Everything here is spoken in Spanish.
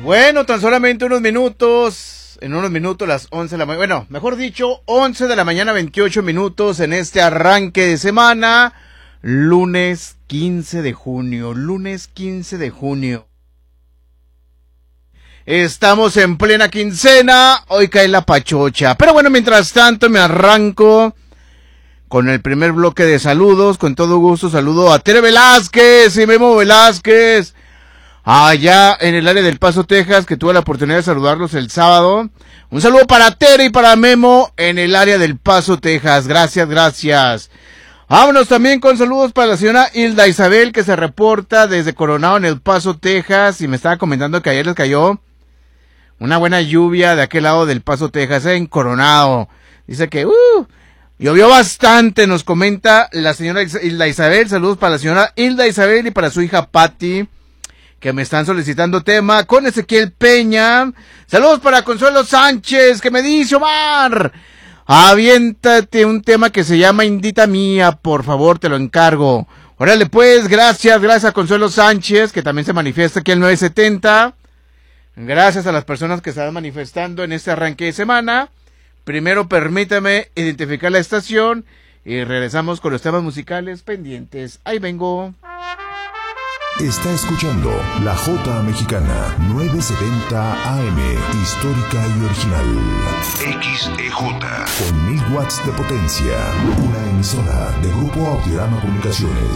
Bueno, tan solamente unos minutos, en unos minutos las 11 de la mañana, bueno, mejor dicho, 11 de la mañana, 28 minutos en este arranque de semana, lunes 15 de junio. Estamos en plena quincena, hoy cae la pachocha, pero bueno, mientras tanto me arranco con el primer bloque de saludos. Con todo gusto saludo a Tere Velázquez y Memo Velázquez, allá en el área del Paso, Texas, que tuve la oportunidad de saludarlos el sábado. Un saludo para Tere y para Memo en el área del Paso, Texas. Gracias. Vámonos también con saludos para la señora Hilda Isabel, que se reporta desde Coronado en el Paso, Texas, y me estaba comentando que ayer les cayó una buena lluvia de aquel lado del Paso, Texas, en Coronado. Dice que llovió bastante, nos comenta la señora Hilda Isabel. Saludos para la señora Hilda Isabel y para su hija Patti, que me están solicitando tema con Ezequiel Peña. Saludos para Consuelo Sánchez, que me dice: Omar, aviéntate un tema que se llama Indita Mía, por favor, te lo encargo. Órale pues, gracias a Consuelo Sánchez, que también se manifiesta aquí el 970. Gracias a las personas que están manifestando en este arranque de semana. Primero permítame identificar la estación y regresamos con los temas musicales pendientes. Ahí vengo. Está escuchando La Jota Mexicana, 970 AM, histórica y original. XEJ, con 1000 watts de potencia. Una emisora de Grupo Audiorama Comunicaciones.